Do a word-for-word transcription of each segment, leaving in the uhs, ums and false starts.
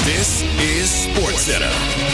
This is SportsCenter.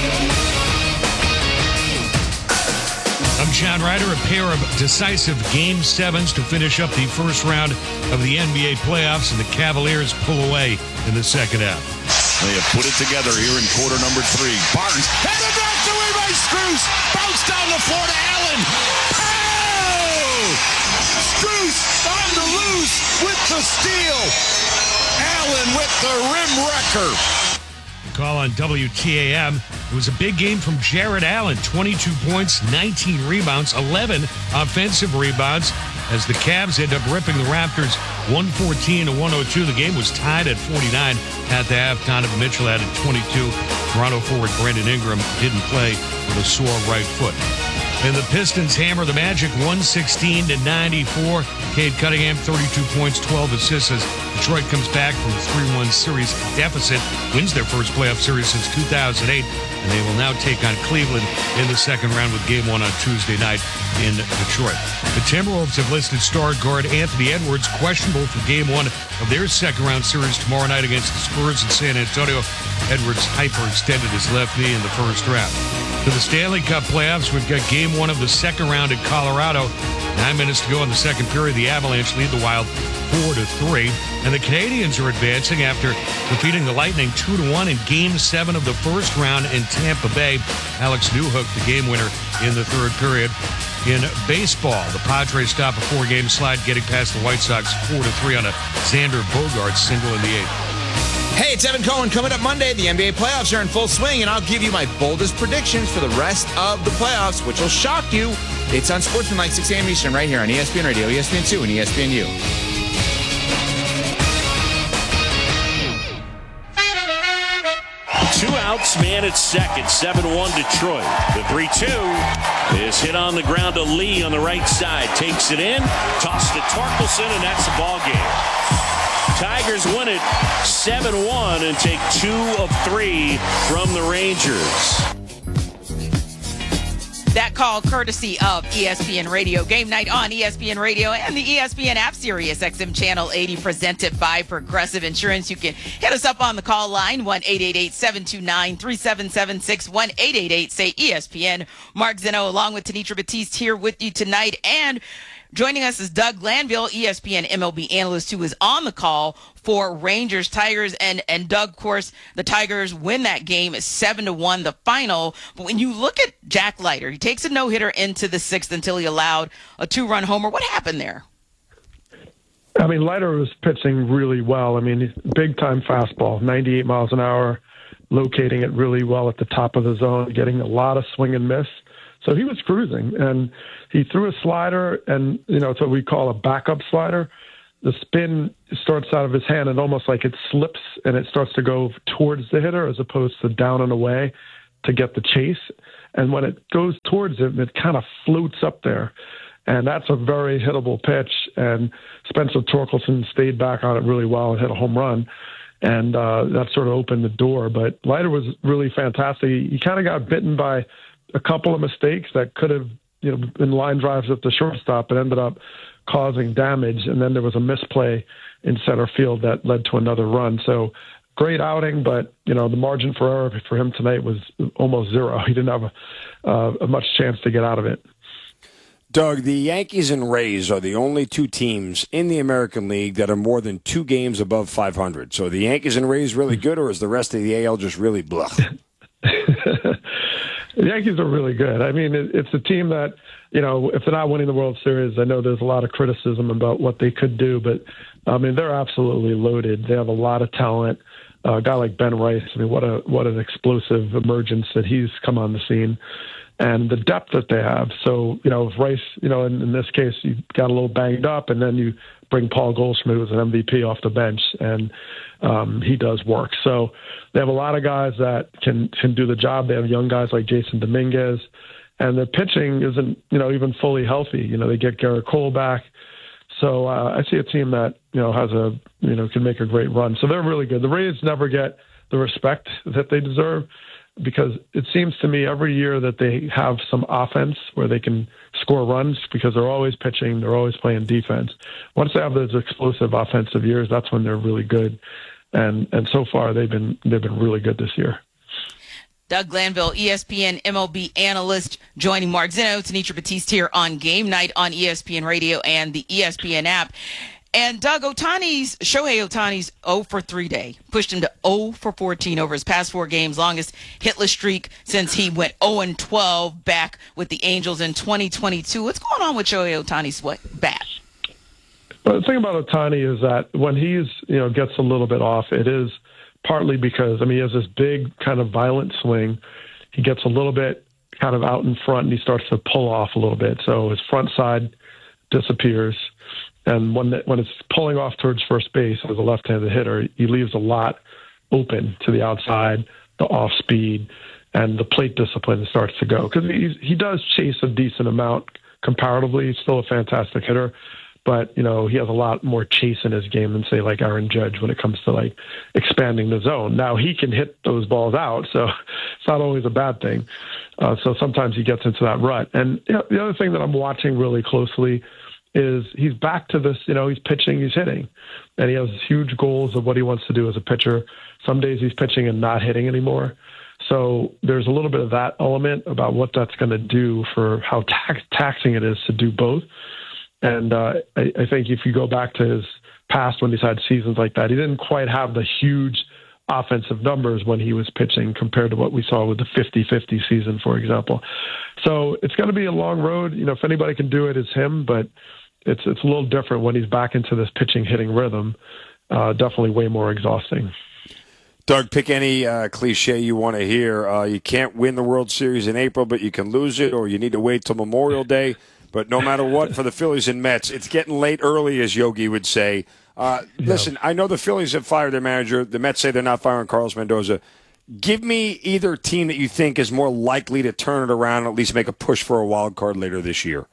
I'm John Ryder. A pair of decisive Game sevens to finish up the first round of the N B A playoffs, and the Cavaliers pull away in the second half. They have put it together here in quarter number three. Barnes headed back to away by Strus. Bounce down the floor to Allen. Oh! Strus on the loose with the steal. Allen with the rim wrecker. Call on W T A M. It was a big game from Jared Allen. twenty-two points, nineteen rebounds, eleven offensive rebounds as the Cavs end up ripping the Raptors one fourteen to one oh two. The game was tied at forty-nine at the half. Donovan Mitchell added twenty-two. Toronto forward Brandon Ingram didn't play with a sore right foot. And the Pistons hammer the Magic one sixteen to ninety-four. Cade Cunningham, thirty-two points, twelve assists as Detroit comes back from a three one series deficit, wins their first playoff series since two thousand eight, and they will now take on Cleveland in the second round with game one on Tuesday night in Detroit. The Timberwolves have listed star guard Anthony Edwards questionable for game one of their second round series tomorrow night against the Spurs in San Antonio. Edwards hyperextended his left knee in the first round. To the Stanley Cup playoffs, we've got game one of the second round in Colorado. Nine minutes to go in the second period. The Avalanche lead the Wild four to three. And the Canadians are advancing after defeating the Lightning two to one in game seven of the first round in Tampa Bay. Alex Newhook, the game winner in the third period. In baseball, the Padres stop a four-game slide, getting past the White Sox four to three on a Xander Bogaerts single in the eighth. Hey, it's Evan Cohen. Coming up Monday, the N B A playoffs are in full swing, and I'll give you my boldest predictions for the rest of the playoffs, which will shock you. It's on Sportsmanlike, six a.m. Eastern, right here on E S P N Radio, E S P N two, and E S P N U. Two outs, man at second, seven one Detroit. The three two is hit on the ground to Lee on the right side. Takes it in, tossed to Torkelson, and that's the ball game. Tigers win it seven one and take two of three from the Rangers. That call courtesy of E S P N Radio. Game night on E S P N Radio and the E S P N app, Sirius X M Channel eighty, presented by Progressive Insurance. You can hit us up on the call line, one eight eight eight, seven two nine, three seven seven six, one eight eight eight, say E S P N. Mark Zeno along with Tanitra Batiste here with you tonight. And joining us is Doug Glanville, E S P N M L B analyst, who is on the call for Rangers Tigers. And, and Doug, of course, the Tigers win that game seven to one, the final. But when you look at Jack Leiter, he takes a no-hitter into the sixth until he allowed a two-run homer. What happened there? I mean, Leiter was pitching really well. I mean, big-time fastball, ninety-eight miles an hour, locating it really well at the top of the zone, getting a lot of swing and miss. So he was cruising, and he threw a slider, and, you know, it's what we call a backup slider. The spin starts out of his hand and almost like it slips, and it starts to go towards the hitter as opposed to down and away to get the chase. And when it goes towards him, it kind of floats up there. And that's a very hittable pitch. And Spencer Torkelson stayed back on it really well and hit a home run. And uh, that sort of opened the door. But Leiter was really fantastic. He, he kind of got bitten by a couple of mistakes that could have, you know, been line drives at the shortstop, but ended up causing damage. And then there was a misplay in center field that led to another run. So great outing, but, you know, the margin for error for him tonight was almost zero. He didn't have a, uh, a much chance to get out of it. Doug, the Yankees and Rays are the only two teams in the American League that are more than two games above five hundred. So the Yankees and Rays really good, or is the rest of the A L just really blah? The Yankees are really good. I mean, it, it's a team that, you know, if they're not winning the World Series, I know there's a lot of criticism about what they could do, but, I mean, they're absolutely loaded. They have a lot of talent. Uh, a guy like Ben Rice, I mean, what a what an explosive emergence that he's come on the scene, and the depth that they have. So, you know, if Rice, you know, in, in this case, you got a little banged up, and then you bring Paul Goldschmidt, who's an M V P, off the bench, and um, he does work. So they have a lot of guys that can can do the job. They have young guys like Jason Dominguez, and their pitching isn't, you know, even fully healthy. You know, they get Garrett Cole back. So uh, I see a team that, you know, has a, you know, can make a great run. So they're really good. The Rays never get the respect that they deserve, because it seems to me every year that they have some offense where they can score runs, because they're always pitching, they're always playing defense. Once they have those explosive offensive years, that's when they're really good. and and so far they've been they've been really good this year. Doug Glanville, E S P N M L B analyst, joining Mark Zinno, Tanitra Batiste here on Game Night on E S P N Radio and the E S P N app. And Doug, Ohtani's, Shohei Ohtani's oh for three day pushed him to oh for fourteen over his past four games, longest hitless streak since he went oh and twelve back with the Angels in twenty twenty-two. What's going on with Shohei Ohtani's bat? But the thing about Ohtani is that when he's, you know, gets a little bit off, it is partly because, I mean, he has this big kind of violent swing. He gets a little bit kind of out in front and he starts to pull off a little bit. So his front side disappears. And when the, when it's pulling off towards first base as a left-handed hitter, he leaves a lot open to the outside, the off speed, and the plate discipline starts to go. Because he he does chase a decent amount comparatively. He's still a fantastic hitter, but you know he has a lot more chase in his game than say like Aaron Judge when it comes to like expanding the zone. Now he can hit those balls out, so it's not always a bad thing. Uh, so sometimes he gets into that rut. And you know, the other thing that I'm watching really closely is he's back to this, you know, he's pitching, he's hitting, and he has huge goals of what he wants to do as a pitcher. Some days he's pitching and not hitting anymore. So there's a little bit of that element about what that's going to do for how tax- taxing it is to do both. And uh, I, I think if you go back to his past when he's had seasons like that, he didn't quite have the huge offensive numbers when he was pitching compared to what we saw with the fifty-fifty season, for example. So it's going to be a long road. You know, if anybody can do it, it's him, but it's it's a little different when he's back into this pitching hitting rhythm. Uh, definitely way more exhausting. Doug, pick any uh, cliche you want to hear. Uh, you can't win the World Series in April, but you can lose it, or you need to wait till Memorial Day. But no matter what, for the Phillies and Mets, it's getting late early, as Yogi would say. Uh, yeah. Listen, I know the Phillies have fired their manager. The Mets say they're not firing Carlos Mendoza. Give me either team that you think is more likely to turn it around and at least make a push for a wild card later this year.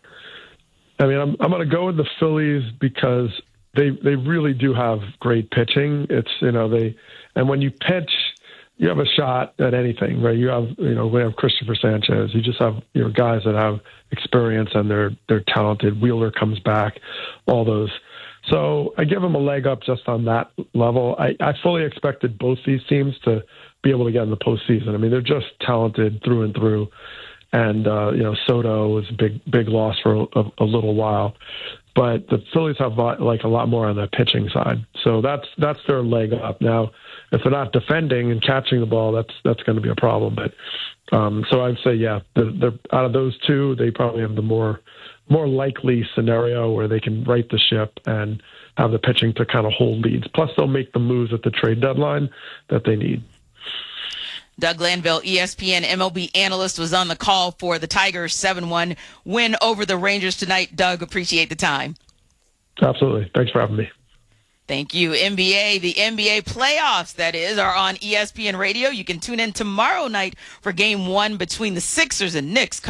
I mean, I'm I'm going to go with the Phillies because they they really do have great pitching. It's, you know, they, and when you pitch, you have a shot at anything, right? You have, you know, we have Christopher Sanchez. You just have, you know, guys that have experience and they're they're talented. Wheeler comes back, all those. So I give them a leg up just on that level. I, I fully expected both these teams to be able to get in the postseason. I mean, they're just talented through and through. And, uh, you know, Soto was a big, big loss for a, a little while. But the Phillies have like a lot more on the pitching side. So that's that's their leg up. Now, if they're not defending and catching the ball, that's that's going to be a problem. But um, so I'd say, yeah, they're, they're, out of those two, they probably have the more more likely scenario where they can right the ship and have the pitching to kind of hold leads. Plus, they'll make the moves at the trade deadline that they need. Doug Glanville, E S P N M L B analyst, was on the call for the Tigers' seven one win over the Rangers tonight. Doug, appreciate the time. Absolutely. Thanks for having me. Thank you. N B A, the N B A playoffs, that is, are on E S P N Radio. You can tune in tomorrow night for game one between the Sixers and Knicks.